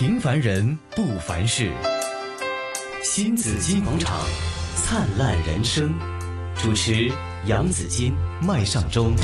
平凡人不凡事，新紫金广场，灿烂人生。主持杨紫金、麦尚中。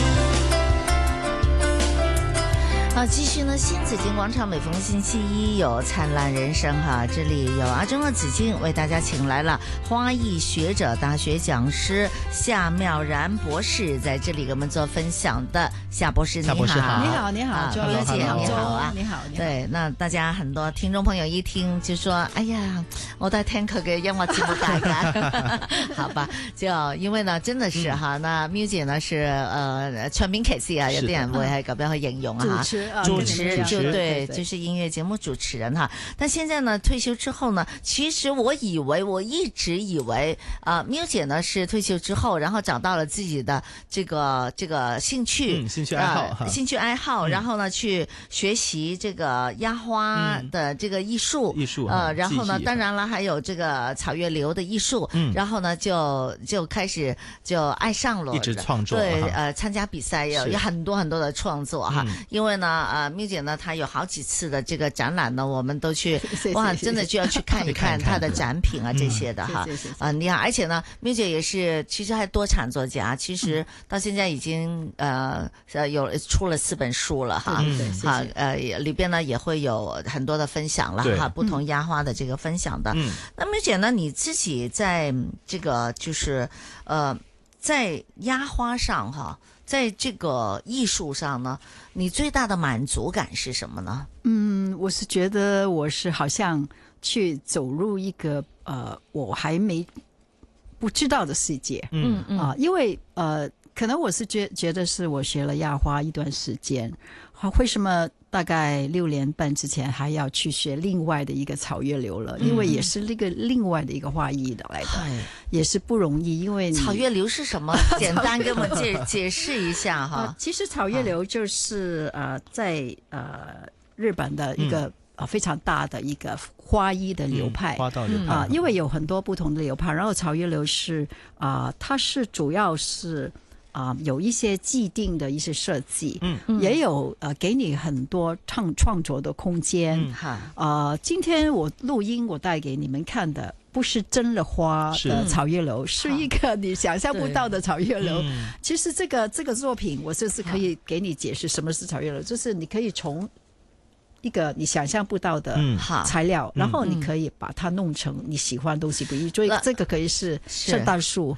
好，继续呢，新紫金广场每逢星期一有灿烂人生哈，这里有阿中的紫金为大家请来了花艺学者、大学讲师夏妙然博士，在这里给我们做分享的。夏博士你好。 你好，你好， 周姐你好啊， 你好。 对，那大家很多听众朋友一听就说，哎呀，我都係聽佢嘅音樂節目大㗎，好吧？就因為呢，真的是哈，那 Miu 姐呢是唱片騎師啊，有啲人會係咁樣去形容啊。主持就对，就是音乐节目主持人哈。但现在呢，退休之后呢，其实我一直以为Miu 姐呢是退休之后，然后找到了自己的这个兴趣，兴趣爱好，然后呢去学习这个压花的这个艺术，然后呢，当然了，还有这个草月流的艺术，然后呢就开始就爱上了， 一直创作， 对，参加比赛有很多很多的创作哈，因为呢Miu 姐呢，她有好几次的这个展览呢，我们都去哇，真的就要去看一看她的展品啊这些的哈。你看，而且呢，Miu 姐也是其实还多产作家，其实到现在已经有出了4本书了哈。好，里边呢也会有很多的分享了哈，不同压花的这个分享的。那Miu 姐呢，你自己在这个就是在压花上哈。在这个艺术上呢，你最大的满足感是什么呢？ 我是觉得我是好像去走入一个我还不知道的世界。因为可能我是觉得是我学了压花一段时间，为什么大概6年半之前还要去学另外的一个草月流了？因为也是另外的一个花艺的来的，也是不容易。因为草月流是什么？简单给我们解释一下哈。 其实草月流就是在日本的一个非常大的一个花艺的流派， 花道流派因为有很多不同的流派，然后草月流是它是主要是有一些既定的一些设计，也有给你很多创作的空间。今天我录音我带给你们看的不是真的花的草月流，是一个你想象不到的草月流。其实这个作品我就是可以给你解释什么是草月流，就是你可以从一个你想象不到的材料，然后你可以把它弄成你喜欢的东西，比如所以这个可以是圣诞树。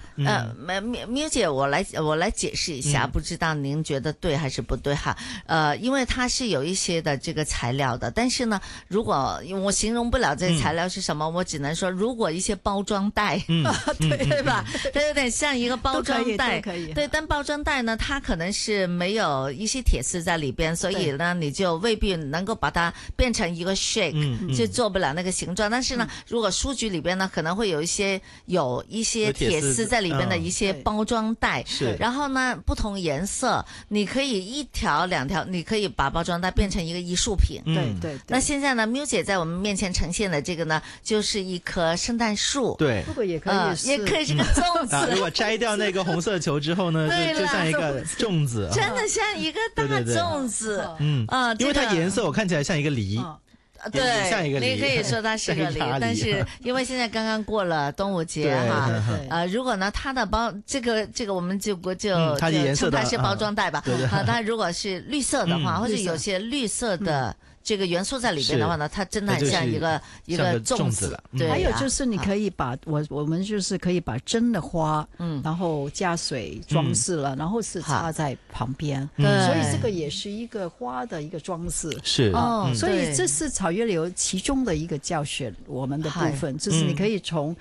Miu 姐，我来解释一下，不知道您觉得对还是不对哈？因为它是有一些的这个材料的，但是呢，如果我形容不了这材料是什么，我只能说，如果一些包装袋，对吧？它有点像一个包装袋， 可以。 对，但包装袋呢，它可能是没有一些铁丝在里边，所以呢，你就未必能够把它变成一个 shake，就做不了那个形状。但是呢，如果书局里边呢，可能会有一些铁丝在里边的一些包装袋，然后呢，不同颜色，你可以1条2条，你可以把包装袋变成一个艺术品。 对。 那现在呢，Miu 姐在我们面前呈现的这个呢，就是一棵圣诞树。 对， 不过也可以是个粽子。 如果摘掉那个红色球之后呢，就像一个粽子， 真的像一个大粽子。 因为它颜色我看起来像一个梨。 对， 像一个梨， 你可以说它是个梨，但是因为现在刚刚过了端午节哈，如果呢它的这个我们就称它是包装袋吧，它如果是绿色的话，或者有些绿色的这个元素在里边的话呢，它真的很像一个粽子。对， 还有就是你可以把我们就是可以把真的花，然后加水装饰了，然后是插在旁边，所以这个也是一个花的一个装饰。 是所以这是草月流其中的一个教学我们的部分，就是你可以从